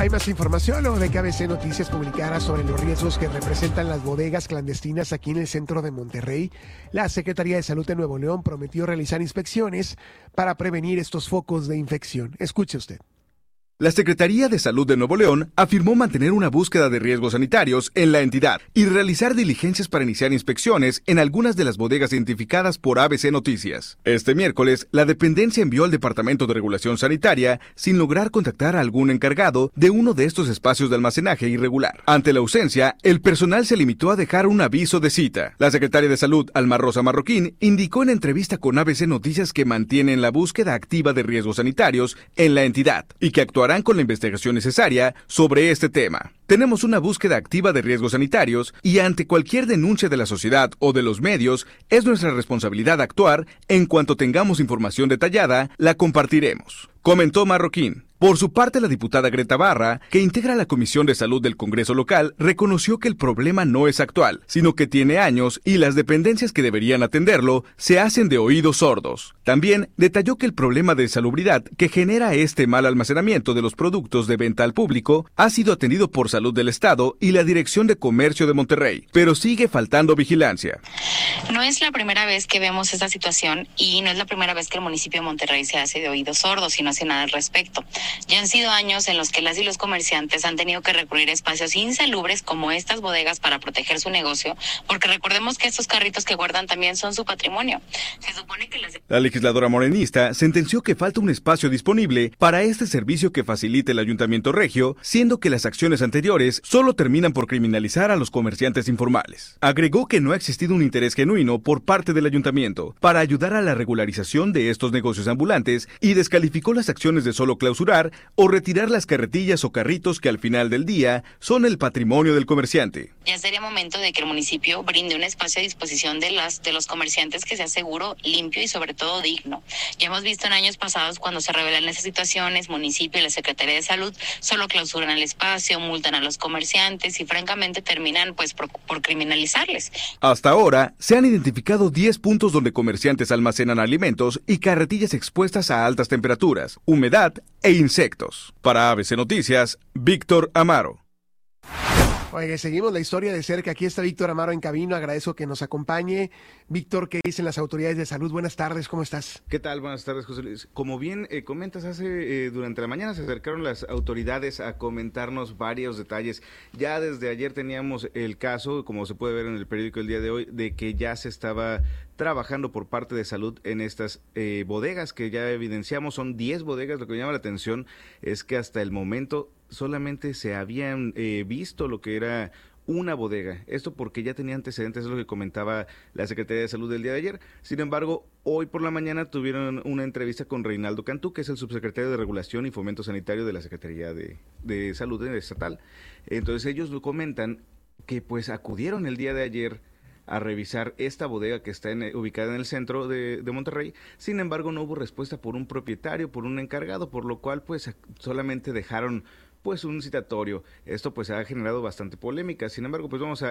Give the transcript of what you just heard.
Hay más información luego de que ABC Noticias publicara sobre los riesgos que representan las bodegas clandestinas aquí en el centro de Monterrey. La Secretaría de Salud de Nuevo León prometió realizar inspecciones para prevenir estos focos de infección. Escuche usted. La Secretaría de Salud de Nuevo León afirmó mantener una búsqueda de riesgos sanitarios en la entidad y realizar diligencias para iniciar inspecciones en algunas de las bodegas identificadas por ABC Noticias. Este miércoles, la dependencia envió al Departamento de Regulación Sanitaria sin lograr contactar a algún encargado de uno de estos espacios de almacenaje irregular. Ante la ausencia, el personal se limitó a dejar un aviso de cita. La Secretaria de Salud, Alma Rosa Marroquín, indicó en entrevista con ABC Noticias que mantienen la búsqueda activa de riesgos sanitarios en la entidad y que actuarán con la investigación necesaria sobre este tema. Tenemos una búsqueda activa de riesgos sanitarios y ante cualquier denuncia de la sociedad o de los medios, es nuestra responsabilidad actuar. En cuanto tengamos información detallada, la compartiremos, comentó Marroquín. Por su parte, la diputada Greta Barra, que integra la Comisión de Salud del Congreso local, reconoció que el problema no es actual, sino que tiene años y las dependencias que deberían atenderlo se hacen de oídos sordos. También detalló que el problema de salubridad que genera este mal almacenamiento de los productos de venta al público ha sido atendido por Salud del Estado y la Dirección de Comercio de Monterrey, pero sigue faltando vigilancia. No es la primera vez que vemos esta situación y no es la primera vez que el municipio de Monterrey se hace de oídos sordos y no hace nada al respecto. Ya han sido años en los que las y los comerciantes han tenido que recurrir a espacios insalubres como estas bodegas para proteger su negocio, porque recordemos que estos carritos que guardan también son su patrimonio. Se supone que la legisladora morenista sentenció que falta un espacio disponible para este servicio que facilite el Ayuntamiento Regio, siendo que las acciones anteriores solo terminan por criminalizar a los comerciantes informales. Agregó que no ha existido un interés genuino por parte del Ayuntamiento para ayudar a la regularización de estos negocios ambulantes y descalificó las acciones de solo clausurar o retirar las carretillas o carritos que al final del día son el patrimonio del comerciante. Ya sería momento de que el municipio brinde un espacio a disposición de los comerciantes que sea seguro, limpio y sobre todo digno. Ya hemos visto en años pasados cuando se revelan esas situaciones, municipio y la Secretaría de Salud solo clausuran el espacio, multan a los comerciantes y francamente terminan por criminalizarles. Hasta ahora se han identificado 10 puntos donde comerciantes almacenan alimentos y carretillas expuestas a altas temperaturas, humedad e insectos. Para ABC Noticias, Víctor Amaro. Oiga, seguimos la historia de cerca. Aquí está Víctor Amaro en cabina. Agradezco que nos acompañe. Víctor, ¿qué dicen las autoridades de salud? Buenas tardes, ¿cómo estás? ¿Qué tal? Buenas tardes, José Luis. Como bien comentas, durante la mañana se acercaron las autoridades a comentarnos varios detalles. Ya desde ayer teníamos el caso, como se puede ver en el periódico el día de hoy, de que ya se estaba trabajando por parte de salud en estas bodegas que ya evidenciamos. Son 10 bodegas. Lo que me llama la atención es que hasta el momento solamente se habían visto lo que era una bodega. Esto porque ya tenía antecedentes, es lo que comentaba la Secretaría de Salud del día de ayer. Sin embargo, hoy por la mañana tuvieron una entrevista con Reinaldo Cantú, que es el subsecretario de Regulación y Fomento Sanitario de la Secretaría de Salud Estatal. Entonces ellos lo comentan que pues acudieron el día de ayer a revisar esta bodega que está ubicada en el centro de Monterrey. Sin embargo, no hubo respuesta por un propietario, por un encargado, por lo cual pues solamente dejaron pues un citatorio. Esto pues ha generado bastante polémica. Sin embargo, pues vamos a